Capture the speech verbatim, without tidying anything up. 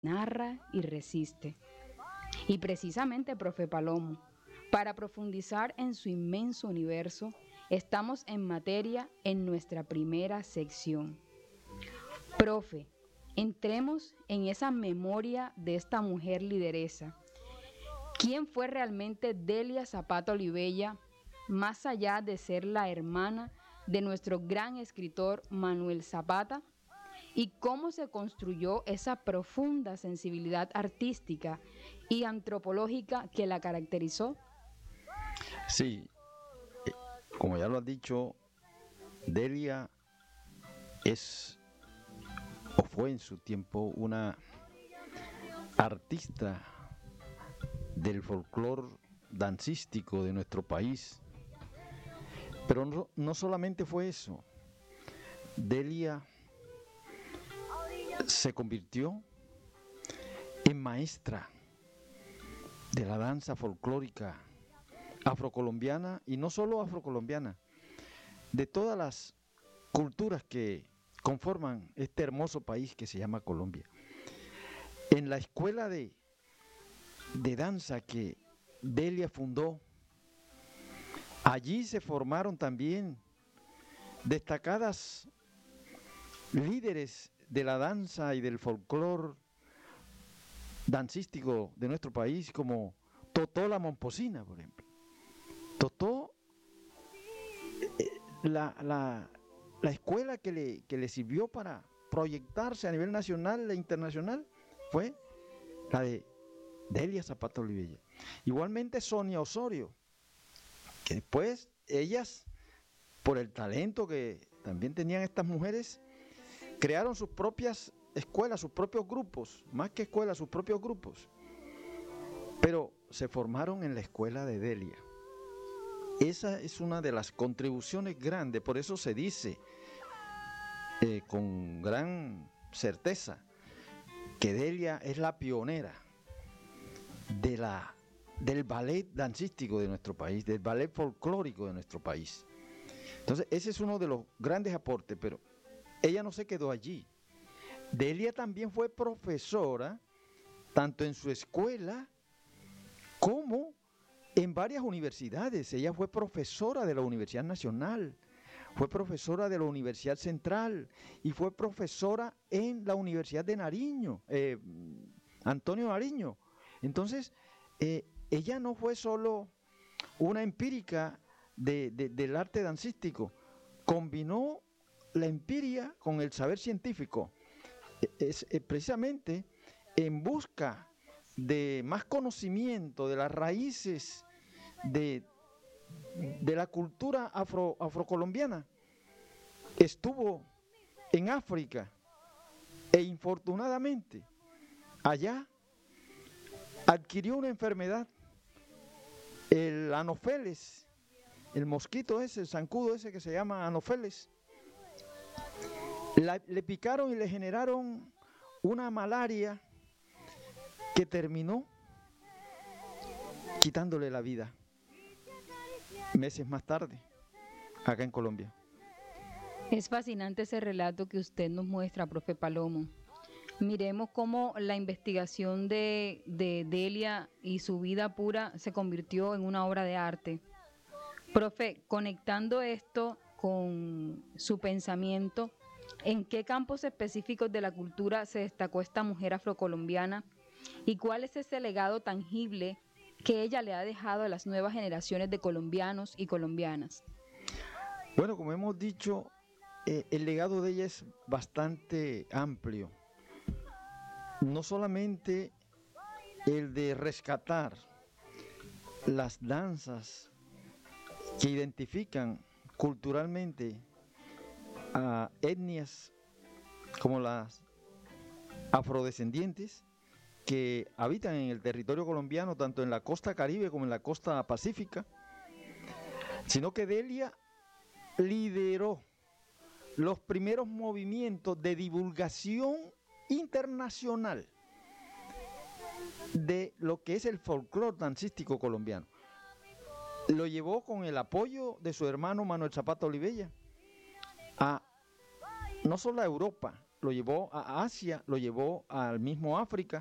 narra y resiste. Y precisamente, profe Palomo, para profundizar en su inmenso universo, estamos en materia en nuestra primera sección. Profe, entremos en esa memoria de esta mujer lideresa. ¿Quién fue realmente Delia Zapata Olivella, más allá de ser la hermana de nuestro gran escritor Manuel Zapata? ¿Y cómo se construyó esa profunda sensibilidad artística y antropológica que la caracterizó? Sí, eh, como ya lo has dicho, Delia es o fue en su tiempo una artista del folclore dancístico de nuestro país. Pero no, no solamente fue eso. Delia se convirtió en maestra de la danza folclórica afrocolombiana, y no solo afrocolombiana, de todas las culturas que conforman este hermoso país que se llama Colombia. En la escuela de, de danza que Delia fundó, allí se formaron también destacadas líderes de la danza y del folclore dancístico de nuestro país, como Totó la Momposina, por ejemplo. Totó, eh, la, la, la escuela que le, que le sirvió para proyectarse a nivel nacional e internacional fue la de Delia Zapata Olivella. Igualmente Sonia Osorio, que después ellas, por el talento que también tenían estas mujeres, crearon sus propias escuelas, sus propios grupos, más que escuelas, sus propios grupos. Pero se formaron en la escuela de Delia. Esa es una de las contribuciones grandes, por eso se dice eh, con gran certeza que Delia es la pionera de la, del ballet dancístico de nuestro país, del ballet folclórico de nuestro país. Entonces, ese es uno de los grandes aportes, pero ella no se quedó allí. Delia también fue profesora, tanto en su escuela como en varias universidades. Ella fue profesora de la Universidad Nacional, fue profesora de la Universidad Central y fue profesora en la Universidad de Nariño, eh, Antonio Nariño. Entonces, eh, ella no fue solo una empírica de, de, del arte dancístico, combinó la empiria con el saber científico. Es, es precisamente en busca de más conocimiento de las raíces de, de la cultura afro, afrocolombiana. Estuvo en África e infortunadamente allá adquirió una enfermedad, el anófeles, el mosquito ese, el zancudo ese que se llama anófeles. La, le picaron y le generaron una malaria que terminó quitándole la vida meses más tarde, acá en Colombia. Es fascinante ese relato que usted nos muestra, profe Palomo. Miremos cómo la investigación de, de Delia y su vida pura se convirtió en una obra de arte. Profe, conectando esto con su pensamiento, ¿en qué campos específicos de la cultura se destacó esta mujer afrocolombiana? ¿Y cuál es ese legado tangible que ella le ha dejado a las nuevas generaciones de colombianos y colombianas? Bueno, como hemos dicho, eh, el legado de ella es bastante amplio. No solamente el de rescatar las danzas que identifican culturalmente a etnias como las afrodescendientes que habitan en el territorio colombiano, tanto en la costa caribe como en la costa pacífica, sino que Delia lideró los primeros movimientos de divulgación internacional de lo que es el folclore dancístico colombiano. Lo llevó con el apoyo de su hermano Manuel Zapata Olivella a no solo a Europa, lo llevó a Asia, lo llevó al mismo África,